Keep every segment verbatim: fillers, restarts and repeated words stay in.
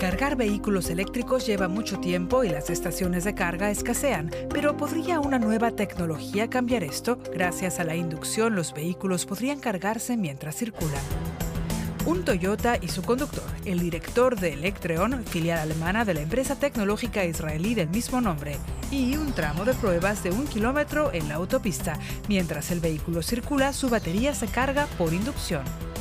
Cargar vehículos eléctricos lleva mucho tiempo y las estaciones de carga escasean, pero ¿podría una nueva tecnología cambiar esto? Gracias a la inducción, los vehículos podrían cargarse mientras circulan. Un Toyota y su conductor, el director de Electreon, filial alemana de la empresa tecnológica israelí del mismo nombre, y un tramo de pruebas de un kilómetro en la autopista. Mientras el vehículo circula, su batería se carga por inducción.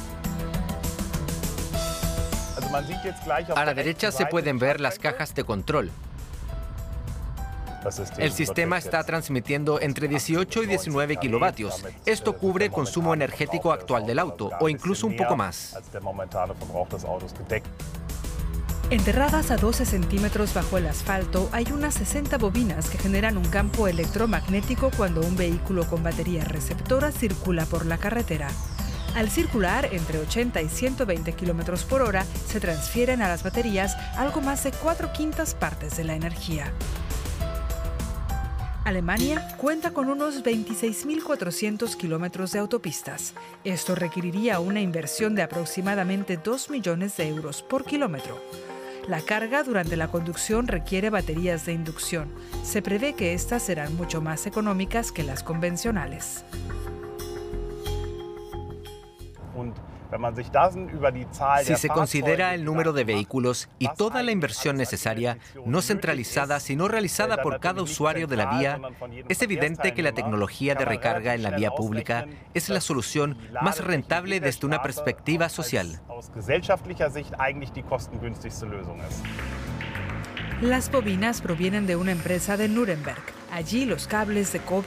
A la derecha se pueden ver las cajas de control. El sistema está transmitiendo entre dieciocho y diecinueve kilovatios. Esto cubre el consumo energético actual del auto, o incluso un poco más. Enterradas a doce centímetros bajo el asfalto, hay unas sesenta bobinas que generan un campo electromagnético cuando un vehículo con batería receptora circula por la carretera. Al circular entre ochenta y ciento veinte kilómetros por hora, se transfieren a las baterías algo más de cuatro quintas partes de la energía. Alemania cuenta con unos veintiséis mil cuatrocientos kilómetros de autopistas. Esto requeriría una inversión de aproximadamente dos millones de euros por kilómetro. La carga durante la conducción requiere baterías de inducción. Se prevé que estas serán mucho más económicas que las convencionales. Si se considera el número de vehículos y toda la inversión necesaria, no centralizada, sino realizada por cada usuario de la vía, es evidente que la tecnología de recarga en la vía pública es la solución más rentable desde una perspectiva social. Las bobinas provienen de una empresa de Nuremberg. Allí los cables de cobre